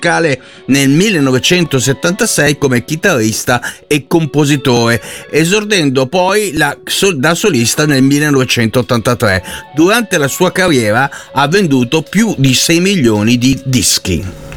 musicale nel 1976 come chitarrista e compositore, esordendo poi da solista nel 1983. Durante la sua carriera ha venduto più di 6 milioni di dischi.